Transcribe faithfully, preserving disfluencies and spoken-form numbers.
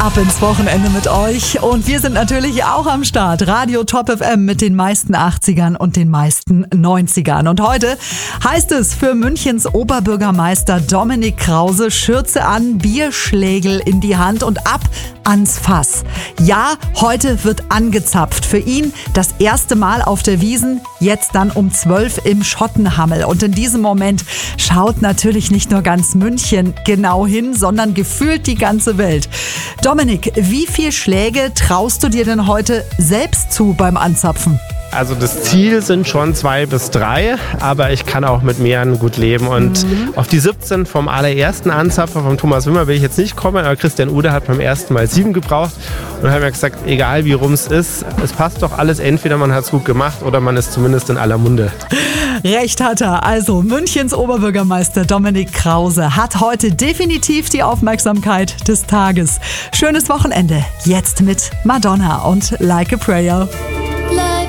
Ab ins Wochenende mit euch und wir sind natürlich auch am Start. Radio Top F M mit den meisten achtzigern und den meisten neunzigern. Und heute heißt es für Münchens Oberbürgermeister Dominik Krause: Schürze an, Bierschlägel in die Hand und ab ans Fass. Ja, heute wird angezapft. Für ihn das erste Mal auf der Wiesn, jetzt dann um zwölf im Schottenhammel. Und in diesem Moment schaut natürlich nicht nur ganz München genau hin, sondern gefühlt die ganze Welt. Dominik, wie viele Schläge traust du dir denn heute selbst zu beim Anzapfen? Also das Ziel sind schon zwei bis drei, aber ich kann auch mit mehreren gut leben. Und mhm. auf die siebzehn vom allerersten Anzapfer von Thomas Wimmer will ich jetzt nicht kommen, aber Christian Ude hat beim ersten Mal sieben gebraucht und hat mir gesagt, egal wie rum es ist, es passt doch alles, entweder man hat es gut gemacht oder man ist zumindest in aller Munde. Recht hat er. Also Münchens Oberbürgermeister Dominik Krause hat heute definitiv die Aufmerksamkeit des Tages. Schönes Wochenende. Jetzt mit Madonna und Like a Prayer.